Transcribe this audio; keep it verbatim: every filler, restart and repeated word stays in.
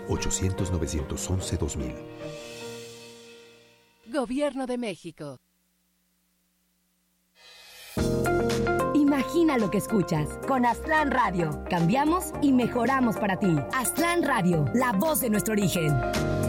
ochocientos, novecientos once, dos mil. Gobierno de México. Imagina lo que escuchas. Con Aztlán Radio. Cambiamos y mejoramos para ti. Aztlán Radio, la voz de nuestro origen.